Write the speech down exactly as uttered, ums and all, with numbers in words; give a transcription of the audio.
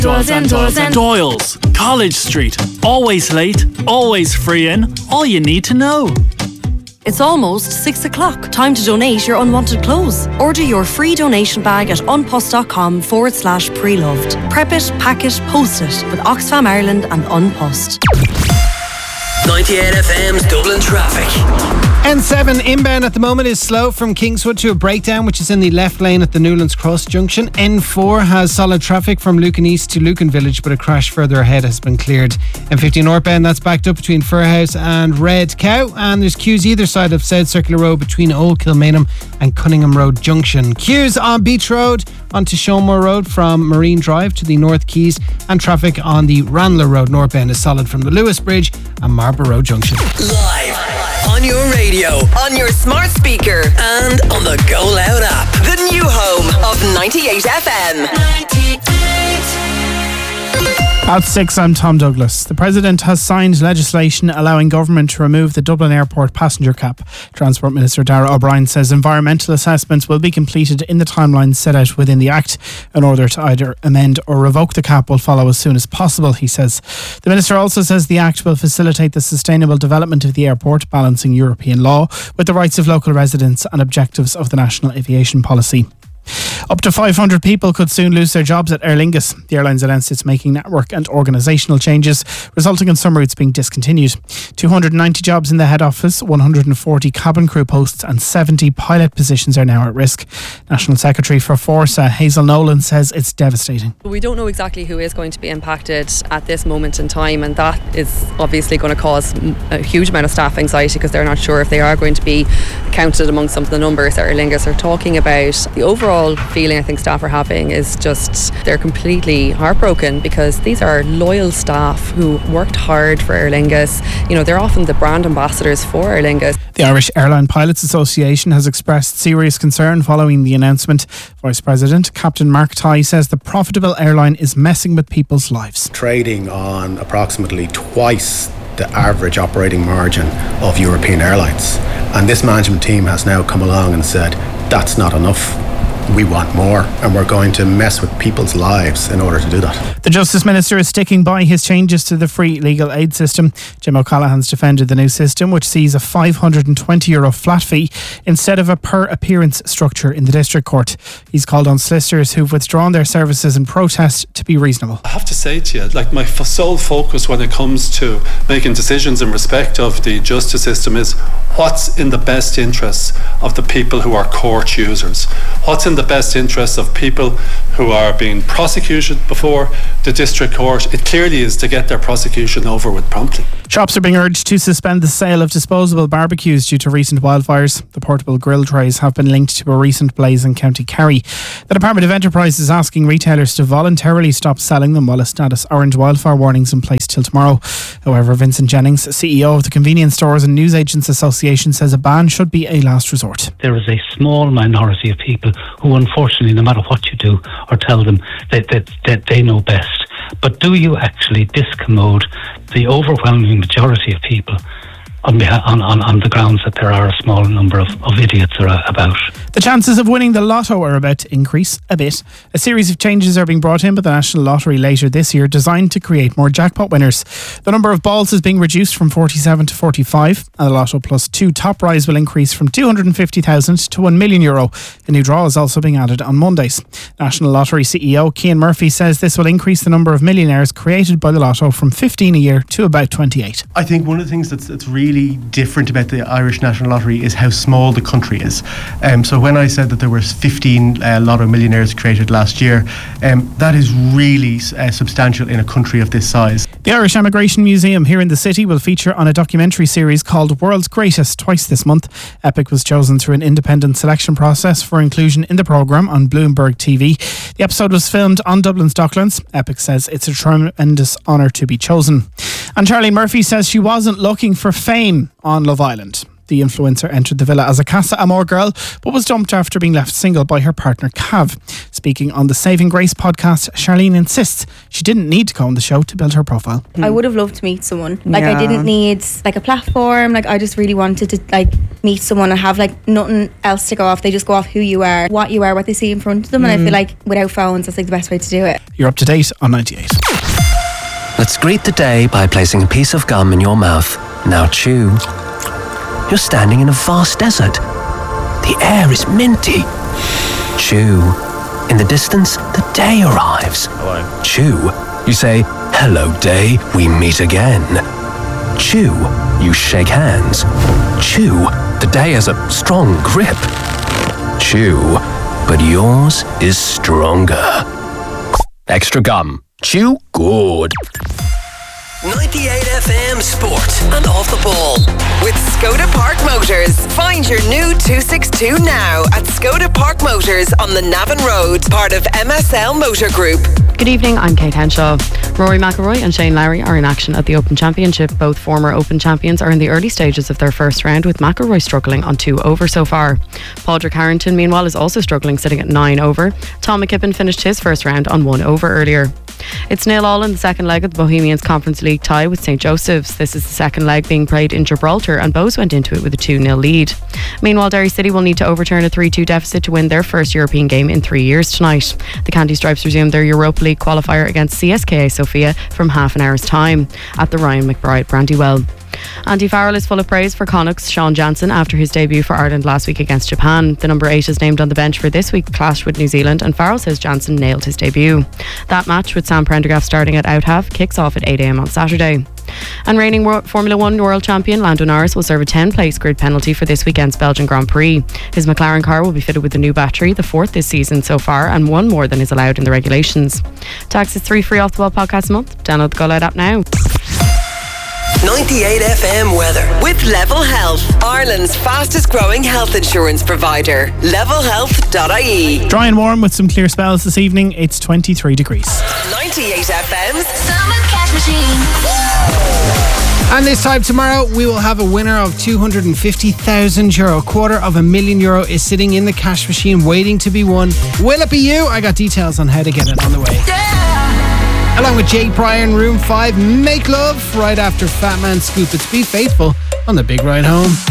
Doyle's and Doyle's and Doyle's, College Street. Always late, always free in. All you need to know. It's almost six o'clock. Time to donate your unwanted clothes. Order your free donation bag at unpost.com forward slash pre-loved. Prep it, pack it, post it with Oxfam Ireland and Unpost. ninety-eight F M's Dublin traffic. N seven inbound at the moment is slow from Kingswood to a breakdown, which is in the left lane at the Newlands Cross junction. N four has solid traffic from Lucan East to Lucan Village, but a crash further ahead has been cleared. N fifteen northbound, that's backed up between Furhouse and Red Cow, and there's queues either side of South Circular Road between Old Kilmainham and Cunningham Road junction. Queues on Beach Road onto Showmore Road from Marine Drive to the North Quays, and traffic on the Ranelagh Road northbound is solid from the Lewis Bridge and Marlborough Road junction. Live on your radio, on your smart speaker, and on the Go Loud app. The new home of ninety-eight F M. ninety-eight. At six, I'm Tom Douglas. The President has signed legislation allowing government to remove the Dublin Airport passenger cap. Transport Minister Darragh O'Brien says environmental assessments will be completed in the timeline set out within the Act. An order to either amend or revoke the cap will follow as soon as possible, he says. The Minister also says the Act will facilitate the sustainable development of the airport, balancing European law with the rights of local residents and objectives of the National Aviation Policy. Up to five hundred people could soon lose their jobs at Aer Lingus. The airline's announced it's making network and organisational changes, resulting in some routes being discontinued. two hundred ninety jobs in the head office, one hundred forty cabin crew posts and seventy pilot positions are now at risk. National Secretary for Forsa, Hazel Nolan, says it's devastating. We don't know exactly who is going to be impacted at this moment in time, and that is obviously going to cause a huge amount of staff anxiety because they're not sure if they are going to be counted among some of the numbers that Aer Lingus are talking about. The overall feeling I think staff are having is just they're completely heartbroken because these are loyal staff who worked hard for Aer Lingus. You know, they're often the brand ambassadors for Aer Lingus. The Irish Airline Pilots Association has expressed serious concern following the announcement. Vice President Captain Mark Tighe says the profitable airline is messing with people's lives. Trading on approximately twice the average operating margin of European airlines. And this management team has now come along and said, that's not enough. We want more, and we're going to mess with people's lives in order to do that. The Justice Minister is sticking by his changes to the free legal aid system. Jim O'Callaghan's defended the new system, which sees a five hundred twenty euro flat fee instead of a per appearance structure in the District Court. He's called on solicitors who've withdrawn their services in protest to be reasonable. I have to say to you, like my sole focus when it comes to making decisions in respect of the justice system is what's in the best interests of the people who are court users. What's in the best interests of people who are being prosecuted before the District Court. It clearly is to get their prosecution over with promptly. Shops are being urged to suspend the sale of disposable barbecues due to recent wildfires. The portable grill trays have been linked to a recent blaze in County Kerry. The Department of Enterprise is asking retailers to voluntarily stop selling them while a status orange wildfire warning is in place till tomorrow. However, Vincent Jennings, C E O of the Convenience Stores and Newsagents Association, says a ban should be a last resort. There is a small minority of people who, unfortunately, no matter what you do or tell them, that, that, that they know best. But do you actually discommode the overwhelming majority of people on, on, on, on the grounds that there are a small number of, of idiots are about? The chances of winning the lotto are about to increase a bit. A series of changes are being brought in by the National Lottery later this year designed to create more jackpot winners. The number of balls is being reduced from forty-seven to forty-five, and the Lotto Plus two top prize will increase from two hundred fifty thousand to one million euro. A new draw is also being added on Mondays. National Lottery C E O Cian Murphy says this will increase the number of millionaires created by the Lotto from fifteen a year to about twenty-eight. I think one of the things that's, that's really different about the Irish National Lottery is how small the country is. Um, so when I said that there were fifteen uh, Lotto millionaires created last year, um, that is really uh, substantial in a country of this size. The Irish Emigration Museum here in the city will feature on a documentary series called World's Greatest twice this month. Epic was chosen through an independent selection process for inclusion in the programme on Bloomberg T V. The episode was filmed on Dublin's Docklands. Epic says it's a tremendous honour to be chosen. And Charlene Murphy says she wasn't looking for fame on Love Island. The influencer entered the villa as a Casa Amor girl, but was dumped after being left single by her partner Cav. Speaking on the Saving Grace podcast, Charlene insists she didn't need to go on the show to build her profile. I would have loved to meet someone. Like Yeah. I didn't need like a platform. Like I just really wanted to like meet someone and have like nothing else to go off. They just go off who you are, what you are, what they see in front of them. And I Mm. feel like without phones, that's like the best way to do it. You're up to date on ninety-eight. Let's greet the day by placing a piece of gum in your mouth. Now chew. You're standing in a vast desert. The air is minty. Chew. In the distance, the day arrives. Hello. Chew. You say, hello day, we meet again. Chew. You shake hands. Chew. The day has a strong grip. Chew. But yours is stronger. Extra gum. Chew good. ninety-eight F M Sport and Off the Ball with Skoda Park Motors. Find your new two sixty-two now at Skoda Park Motors on the Navan Road, part of M S L Motor Group. Good evening, I'm Kate Henshaw. Rory McIlroy and Shane Lowry are in action at the Open Championship. Both former Open champions are in the early stages of their first round, with McIlroy struggling on two over so far. Padraig Harrington, meanwhile, is also struggling, sitting at nine over. Tom McKippen finished his first round on one over earlier. It's nil all in the second leg of the Bohemians Conference League tie with Saint Joseph's. This is the second leg being played in Gibraltar, and Bows went into it with a two nil lead. Meanwhile, Derry City will need to overturn a three two deficit to win their first European game in three years tonight. The Candy Stripes resume their Europa League qualifier against C S K A Sofia from half an hour's time at the Ryan McBride Brandywell. Andy Farrell is full of praise for Connacht's Sean Jansen after his debut for Ireland last week against Japan. The number eight is named on the bench for this week's clash with New Zealand, and Farrell says Jansen nailed his debut. That match, with Sam Prendergast starting at out half, kicks off at eight a m on Saturday. And reigning Wor- Formula One world champion Lando Norris will serve a ten-place grid penalty for this weekend's Belgian Grand Prix. His McLaren car will be fitted with a new battery, the fourth this season so far, and one more than is allowed in the regulations. Tax is three free Off the Ball podcasts a month. Download the Go Loud app now. ninety-eight F M weather with Level Health, Ireland's fastest growing health insurance provider. level health dot I E. Dry and warm with some clear spells this evening. It's twenty-three degrees. ninety-eight F M's Summer Cash Machine. And this time tomorrow, we will have a winner of two hundred fifty thousand euro. A quarter of a million euro is sitting in the cash machine waiting to be won. Will it be you? I got details on how to get it on the way. Yeah. Along with Jake Pryor in Room five, Make Love right after Fat Man Scoop. It's Be Faithful on the Big Ride Home.